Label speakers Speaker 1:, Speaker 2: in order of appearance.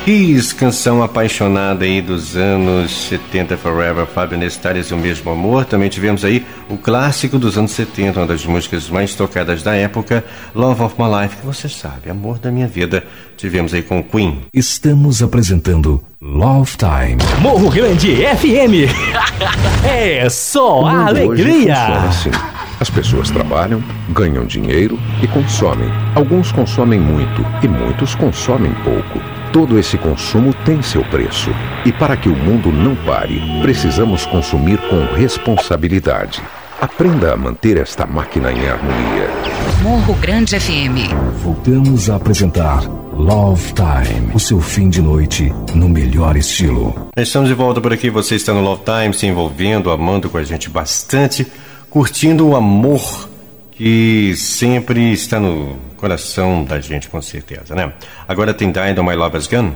Speaker 1: Kiss, canção apaixonada aí dos anos 70, Forever, Fábio Nestares, O Mesmo Amor. Também tivemos aí o clássico dos anos 70, uma das músicas mais tocadas da época, Love of My Life, que você sabe, Amor da Minha Vida. Tivemos aí com o Queen.
Speaker 2: Estamos apresentando Love Time.
Speaker 3: Morro Grande FM. É só a alegria.
Speaker 4: Funciona assim. As pessoas trabalham, ganham dinheiro e consomem. Alguns consomem muito e muitos consomem pouco. Todo esse consumo tem seu preço. E para que o mundo não pare, precisamos consumir com responsabilidade. Aprenda a manter esta máquina em harmonia.
Speaker 5: Morro Grande FM.
Speaker 2: Voltamos a apresentar Love Time, o seu fim de noite no melhor estilo.
Speaker 1: Estamos de volta por aqui, você está no Love Time, se envolvendo, amando com a gente bastante, curtindo o amor que sempre está no coração da gente, com certeza, né? Agora tem Die on My Lover's Gun.